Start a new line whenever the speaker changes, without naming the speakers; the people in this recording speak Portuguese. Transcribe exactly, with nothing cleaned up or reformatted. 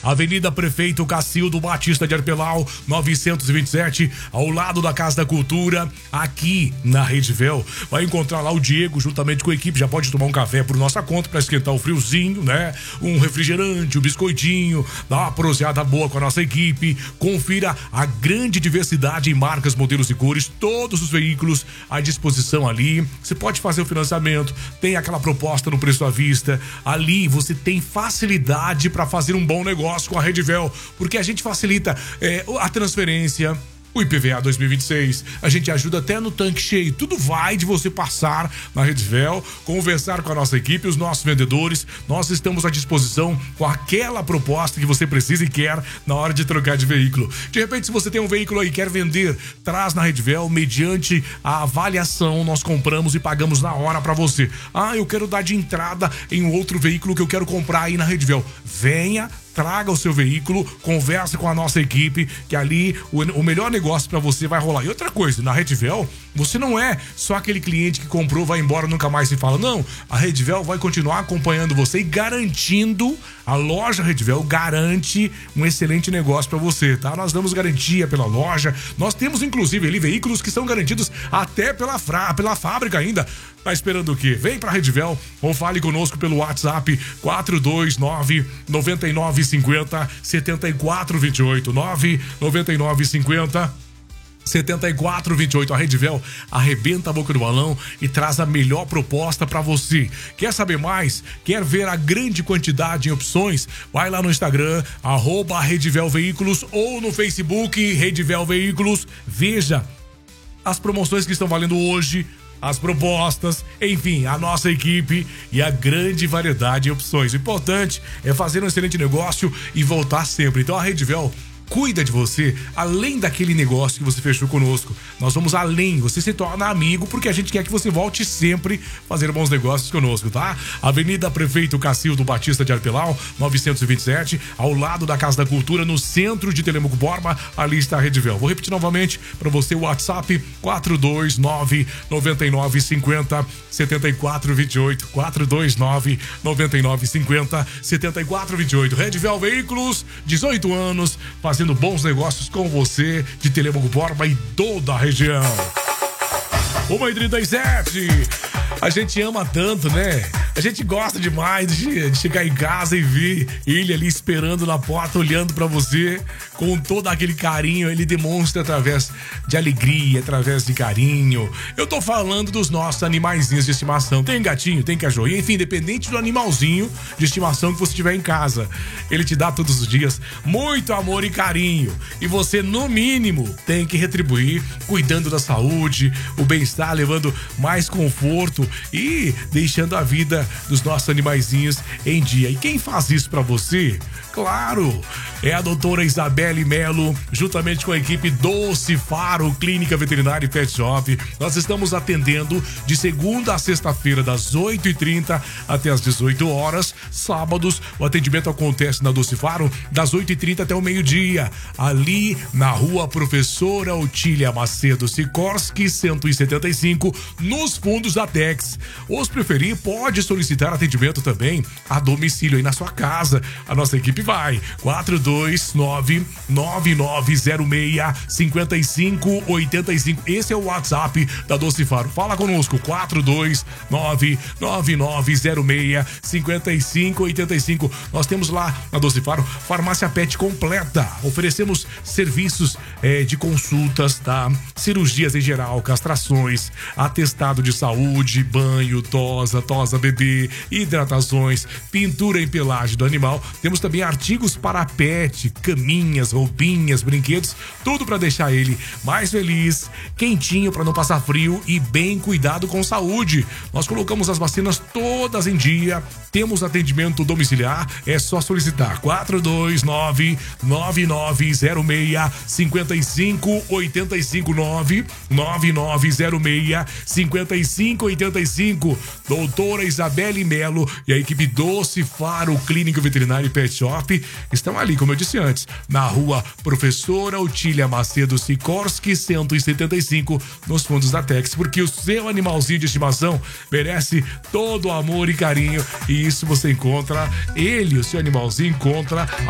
Avenida Prefeito Cacildo Batista de Arpelau, novecentos e vinte e sete, ao lado da Casa da Cultura, aqui na Redivel. Vai encontrar lá o Diego, juntamente com a equipe. Já pode tomar um café por nossa conta para esquentar o friozinho, né? Um refrigerante, um biscoitinho, dar uma proseada boa com a nossa equipe. Confira a grande diversidade em marcas, modelos e cores, todos os veículos à disposição ali. Você pode fazer o financiamento, tem aquela proposta no preço à vista. Ali você tem facilidade para fazer um bom negócio com a Redivel, porque a gente facilita é, a transferência, o I P V A dois mil e vinte e seis, a gente ajuda até no tanque cheio. Tudo vai de você passar na Redivel, conversar com a nossa equipe, os nossos vendedores. Nós estamos à disposição com aquela proposta que você precisa e quer na hora de trocar de veículo. De repente, se você tem um veículo aí e quer vender, traz na Redivel, mediante a avaliação, nós compramos e pagamos na hora para você. Ah, eu quero dar de entrada em outro veículo que eu quero comprar aí na Redivel. Venha, traga o seu veículo, converse com a nossa equipe, que ali o, o melhor negócio para você vai rolar. E outra coisa, na Redivel, você não é só aquele cliente que comprou, vai embora, nunca mais se fala. Não, a Redivel vai continuar acompanhando você e garantindo, a loja Redivel garante um excelente negócio para você, tá? Nós damos garantia pela loja, nós temos inclusive ali veículos que são garantidos até pela, fra, pela fábrica ainda. Tá esperando o quê? Vem pra Redivel ou fale conosco pelo WhatsApp quatro dois nove, nove nove cinco zero, sete quatro dois oito, nove nove nove cinco zero sete quatro dois oito. A Redivel arrebenta a boca do balão e traz a melhor proposta para você. Quer saber mais? Quer ver a grande quantidade de opções? Vai lá no Instagram, arroba Redivel Veículos, ou no Facebook, Redivel Veículos. Veja as promoções que estão valendo hoje, as propostas, enfim, a nossa equipe e a grande variedade de opções. O importante é fazer um excelente negócio e voltar sempre. Então a Redivel cuida de você, além daquele negócio que você fechou conosco. Nós vamos além, você se torna amigo, porque a gente quer que você volte sempre fazer bons negócios conosco, tá? Avenida Prefeito Cacildo Batista de Arpelau, novecentos e vinte e sete, ao lado da Casa da Cultura, no centro de Telemaco Borba, ali está a Redivel. Vou repetir novamente para você o WhatsApp quatro dois nove, nove nove cinco zero, sete quatro dois oito, quatro dois nove, nove nove cinco zero, sete quatro dois oito. Redivel Veículos, dezoito anos, fazendo Fazendo bons negócios com você de Telemaco Borba e toda a região. uma e trinta e sete. A gente ama tanto, né? A gente gosta demais de, de chegar em casa e ver ele ali esperando na porta, olhando pra você com todo aquele carinho. Ele demonstra através de alegria, através de carinho. Eu tô falando dos nossos animaizinhos de estimação. Tem gatinho, tem cachorrinho, enfim, independente do animalzinho de estimação que você tiver em casa. Ele te dá todos os dias muito amor e carinho. E você, no mínimo, tem que retribuir cuidando da saúde, o bem-estar, levando mais conforto e deixando a vida dos nossos animaizinhos em dia. E quem faz isso pra você? Claro, é a doutora Isabelle Melo, juntamente com a equipe Doce Faro, Clínica Veterinária e Pet Shop. Nós estamos atendendo de segunda a sexta-feira, das oito e trinta até as dezoito horas. Sábados, o atendimento acontece na Doce Faro, das oito e trinta até o meio-dia, ali na rua Professora Otília Macedo Sikorsky, cento e setenta e cinco, nos fundos da Tex. Ou se preferir, pode solicitar atendimento também a domicílio aí na sua casa. A nossa equipe vai. quatro dois nove, nove nove zero seis, cinco cinco oito cinco. Esse é o WhatsApp da Doce Faro. Fala conosco. quatro dois nove, nove nove zero seis, cinco cinco oito cinco. Nós temos lá na Doce Faro farmácia pet completa. Oferecemos serviços é, de consultas, tá? Cirurgias em geral, castrações, atestado de saúde, banho, tosa, tosa bebê, hidratações, pintura em pelagem do animal. Temos também artigos para pet, caminhas, roupinhas, brinquedos, tudo para deixar ele mais feliz, quentinho para não passar frio e bem cuidado com saúde. Nós colocamos as vacinas todas em dia, temos atendimento domiciliar, é só solicitar quatro dois nove, nove nove zero seis, cinco cinco oito cinco, nove nove nove zero seis, cinco cinco oito cinco. Doutora Isabelle Melo e a equipe Doce Faro, Clínica Veterinária e Pet Shop estão ali, como eu disse antes, na rua Professora Otília Macedo Sikorsky, cento e setenta e cinco, nos fundos da Tex, porque o seu animalzinho de estimação merece todo o amor e carinho, e isso você encontra, ele, o seu animalzinho, encontra